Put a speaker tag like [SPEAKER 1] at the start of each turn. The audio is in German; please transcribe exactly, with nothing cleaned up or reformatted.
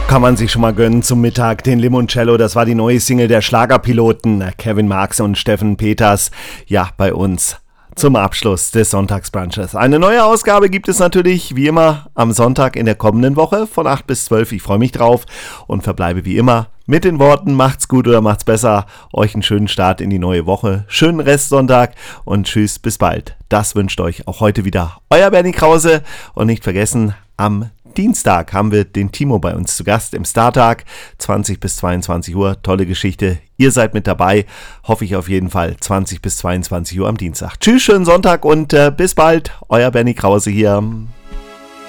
[SPEAKER 1] Kann man sich schon mal gönnen zum Mittag, den Limoncello, das war die neue Single der Schlagerpiloten, Kevin Marx und Steffen Peters, ja, bei uns zum Abschluss des Sonntagsbrunches. Eine neue Ausgabe gibt es natürlich, wie immer, am Sonntag in der kommenden Woche von acht bis zwölf, ich freue mich drauf und verbleibe wie immer mit den Worten, macht's gut oder macht's besser, euch einen schönen Start in die neue Woche, schönen Restsonntag und tschüss, bis bald. Das wünscht euch auch heute wieder euer Bernie Krause und nicht vergessen, am Dienstag haben wir den Timo bei uns zu Gast im Startag, zwanzig bis zweiundzwanzig Uhr, tolle Geschichte, ihr seid mit dabei, hoffe ich auf jeden Fall, zwanzig bis zweiundzwanzig Uhr am Dienstag. Tschüss, schönen Sonntag und äh, bis bald, euer Bernie Krause hier.